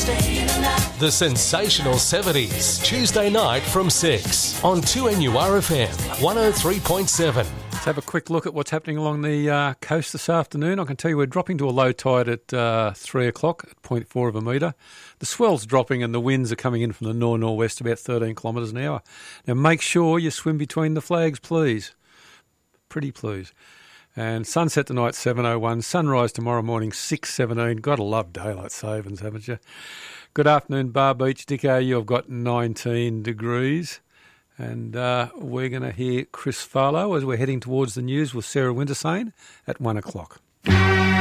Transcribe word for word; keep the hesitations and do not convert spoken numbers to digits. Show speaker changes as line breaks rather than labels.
The Sensational seventies, Tuesday night from six on two N U R F M, one oh three point seven.
Let's have a quick look at what's happening along the uh, coast this afternoon. I can tell you we're dropping to a low tide at uh, three o'clock at zero point four of a metre. The swell's dropping and the winds are coming in from the nor'-nor'west about thirteen kilometres an hour. Now make sure you swim between the flags, please. Pretty please. And sunset tonight, seven oh one. Sunrise tomorrow morning, six seventeen. Gotta love daylight savings, haven't you? Good afternoon, Bar Beach. Dicko, you've got nineteen degrees. And uh, we're going to hear Chris Farlow as we're heading towards the news with Sarah Wintersane at one o'clock.